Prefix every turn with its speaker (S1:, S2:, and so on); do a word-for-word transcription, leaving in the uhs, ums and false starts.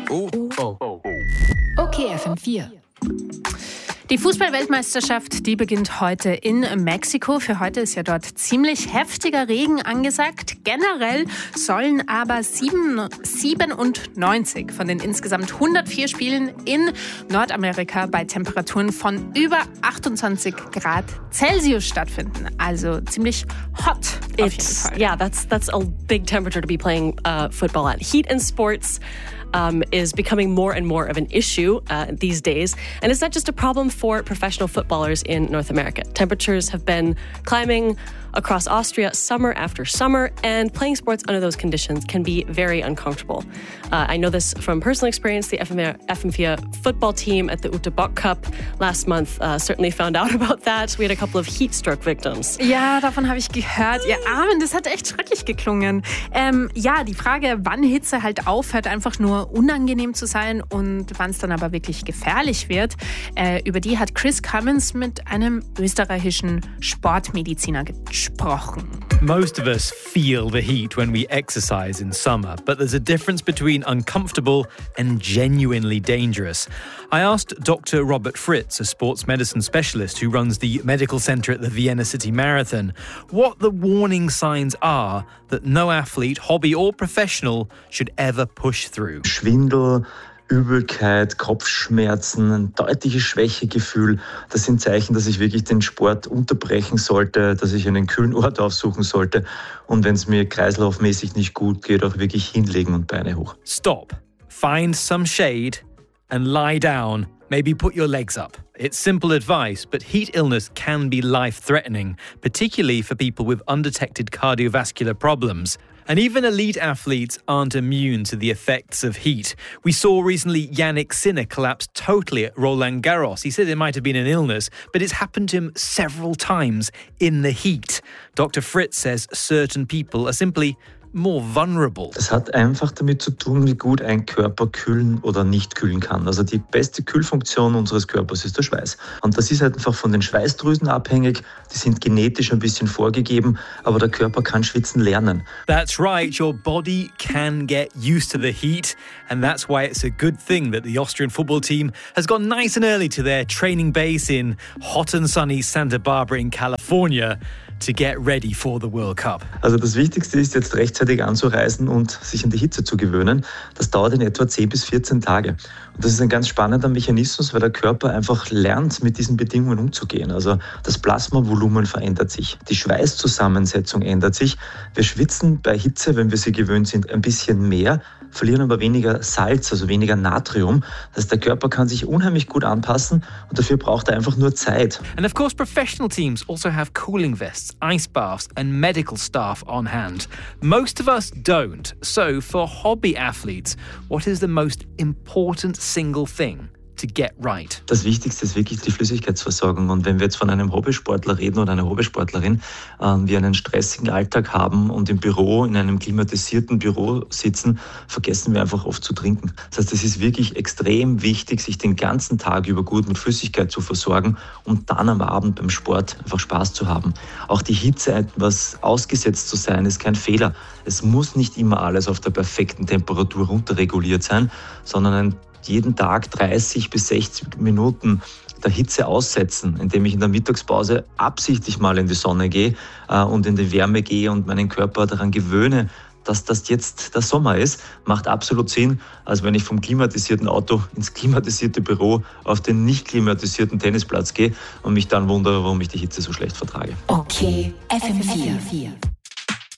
S1: Oh, oh, oh.
S2: Okay, F M vier.
S3: Die Fußball-Weltmeisterschaft, die beginnt heute in Mexiko. Für heute ist ja dort ziemlich heftiger Regen angesagt. Generell sollen aber siebenundneunzig von den insgesamt hundertvier Spielen in Nordamerika bei Temperaturen von über achtundzwanzig Grad Celsius stattfinden. Also ziemlich hot auf jeden Fall.
S4: Yeah, that's that's a big temperature to be playing uh, football at. Heat in sports Um, is becoming more and more of an issue uh, these days. And it's not just a problem for professional footballers in North America. Temperatures have been climbing across Austria summer after summer, and playing sports under those conditions can be very uncomfortable. Uh, I know this from personal experience. The F M vier football team at the Ute Bock Cup last month uh, certainly found out about that. We had a couple of heat stroke victims.
S3: Ja, davon habe ich gehört. Ihr Armen, das hat echt schrecklich geklungen. Ähm, ja, die Frage, wann Hitze halt aufhört, einfach nur unangenehm zu sein und wann es dann aber wirklich gefährlich wird, äh, über die hat Chris Cummins mit einem österreichischen Sportmediziner gesprochen.
S5: Most of us feel the heat when we exercise in summer, but there's a difference between uncomfortable and genuinely dangerous. I asked Doctor Robert Fritz, a sports medicine specialist who runs the medical center at the Vienna City Marathon, what the warning signs are that no athlete, hobby or professional, should ever push through.
S6: Schwindel, Übelkeit, Kopfschmerzen, ein deutliches Schwächegefühl. Das sind Zeichen, dass ich wirklich den Sport unterbrechen sollte, dass ich einen kühlen Ort aufsuchen sollte und wenn es mir kreislaufmäßig nicht gut geht, auch wirklich hinlegen und Beine hoch.
S5: Stop. Find some shade and lie down. Maybe put your legs up. It's simple advice, but heat illness can be life-threatening, particularly for people with undetected cardiovascular problems. And even elite athletes aren't immune to the effects of heat. We saw recently Yannick Sinner collapse totally at Roland Garros. He said it might have been an illness, but it's happened to him several times in the heat. Doctor Fritz says certain people are simply more vulnerable.
S6: Das hat einfach damit zu tun, wie gut ein Körper kühlen oder nicht kühlen kann. Also die beste Kühlfunktion unseres Körpers ist der Schweiß. Und das ist halt einfach von den Schweißdrüsen abhängig. Die sind genetisch ein bisschen vorgegeben, aber der Körper kann schwitzen lernen.
S5: That's right, your body can get used to the heat, and that's why it's a good thing that the Austrian football team has gone nice and early to their training base in hot and sunny Santa Barbara in California to get ready for the World Cup.
S6: Also das Wichtigste ist jetzt rechtzeitig anzureisen und sich an die Hitze zu gewöhnen. Das dauert in etwa zehn bis vierzehn Tage. Und das ist ein ganz spannender Mechanismus, weil der Körper einfach lernt, mit diesen Bedingungen umzugehen. Also das Plasmavolumen verändert sich, die Schweißzusammensetzung ändert sich. Wir schwitzen bei Hitze, wenn wir sie gewöhnt sind, ein bisschen mehr, verlieren aber weniger Salz, also weniger Natrium. Das heißt, der Körper kann sich unheimlich gut anpassen und dafür braucht er einfach nur Zeit.
S5: And of course, professional teams also have cooling vests, ice baths and medical staff on hand. Most of us don't. So for hobby athletes, what is the most important single thing to get right?
S6: Das Wichtigste ist wirklich die Flüssigkeitsversorgung. Und wenn wir jetzt von einem Hobbysportler reden oder einer Hobbysportlerin, äh, wir einen stressigen Alltag haben und im Büro, in einem klimatisierten Büro sitzen, vergessen wir einfach oft zu trinken. Das heißt, es ist wirklich extrem wichtig, sich den ganzen Tag über gut mit Flüssigkeit zu versorgen und dann am Abend beim Sport einfach Spaß zu haben. Auch die Hitze etwas ausgesetzt zu sein, ist kein Fehler. Es muss nicht immer alles auf der perfekten Temperatur runterreguliert sein, sondern ein jeden Tag dreißig bis sechzig Minuten der Hitze aussetzen, indem ich in der Mittagspause absichtlich mal in die Sonne gehe äh, und in die Wärme gehe und meinen Körper daran gewöhne, dass das jetzt der Sommer ist, macht absolut Sinn, als wenn ich vom klimatisierten Auto ins klimatisierte Büro auf den nicht klimatisierten Tennisplatz gehe und mich dann wundere, warum ich die Hitze so schlecht vertrage.
S2: Okay, F M vier.